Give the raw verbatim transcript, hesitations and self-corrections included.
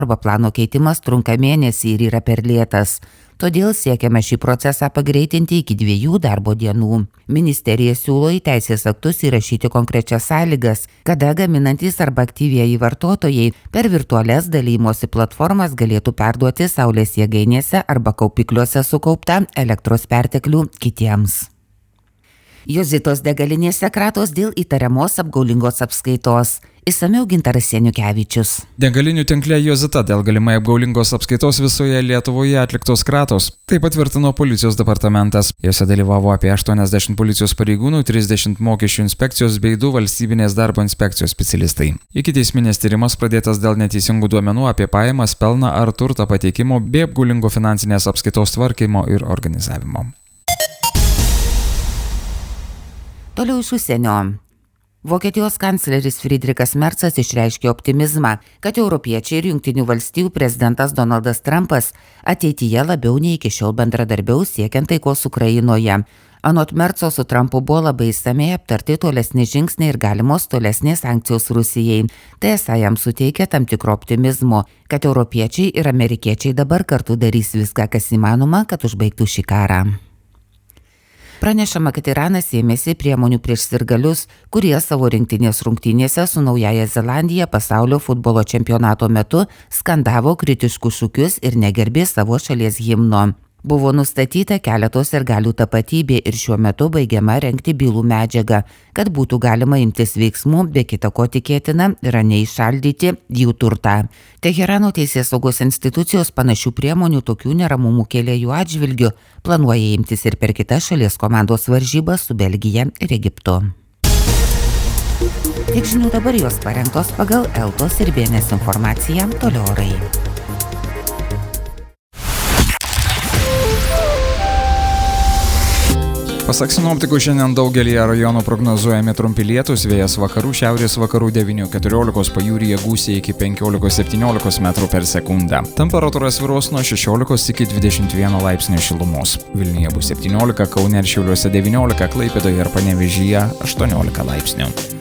arba plano keitimas trunka mėnesį ir yra per lėtas. Todėl siekiame šį procesą pagreitinti iki dviejų darbo dienų. Ministerija siūlo į teisės aktus įrašyti konkrečias sąlygas, kada gaminantys arba aktyvieji vartotojai per virtualias dalymosi platformas galėtų perduoti saulės jėgainėse arba kaupikliuose sukauptą elektros perteklių kitiems. Jozitos degalinėse kratos dėl įtariamos apgaulingos apskaitos. Išsamiau Gintaras Seniukevičius. Degalinių tinkle Jozita dėl galimai apgaulingos apskaitos visoje Lietuvoje atliktos kratos. Tai patvirtino policijos departamentas. Jose dalyvavo apie aštuoniasdešimt policijos pareigūnų, trisdešimt mokesčių inspekcijos bei du valstybinės darbo inspekcijos specialistai. Ikiteisminis tyrimas pradėtas dėl neteisingų duomenų apie pajamas, pelną ar turtą pateikimo bei apgaulingo finansinės apskaitos tvarkymo ir organizavimo. Toliau iš užsienio. Vokietijos kancleris Friedrichas Merzas išreiškė optimizmą, kad europiečiai ir Jungtinių valstijų prezidentas Donaldas Trumpas ateityje labiau nei iki šiol bendradarbiaus siekiant taikos Ukrainoje. Anot Merzo su Trumpu buvo labai išsamiai aptarti tolesni žingsniai ir galimos tolesnės sankcijos Rusijai. Tai esą jam suteikia tam tikro optimizmo, kad europiečiai ir amerikiečiai dabar kartu darys viską, kas įmanoma, kad užbaigtų šį karą. Pranešama, kad Iranas ėmėsi priemonių prieš sirgalius, kurie savo rinktinės rungtynėse su Naująja Zelandija pasaulio futbolo čempionato metu skandavo kritiškus šūkius ir negerbė savo šalies himno. Buvo nustatyta keletos sirgalių tapatybė ir šiuo metu baigiama rengti bylų medžiagą, kad būtų galima imtis veiksmų, be kita ko tikėtina yra neįšaldyti jų turtą. Teherano teisėsaugos institucijos panašių priemonių tokių neramumų kėlėjų atžvilgių planuoja imtis ir per kitas šalies komandos varžybas su Belgija ir Egiptu. Tik žinių dabar jos parengtos pagal Eltos ir B N S informaciją, toliau orai. Pasak sinoptikų, šiandien daugelį rajonų prognozuojami trumpi lietūs, vėjas vakarų šiaurės vakarų devynių keturiolikos, pajūryje gūsiai iki penkiolikos septyniolikos metrų per sekundę. Temperatūra svyruos nuo šešiolikos iki dvidešimt vieno laipsnio šilumos. Vilniuje bus septyniolika, Kaune ir Šiauliuose devyniolika, Klaipėdoje ir Panevėžyje aštuoniolika laipsnių.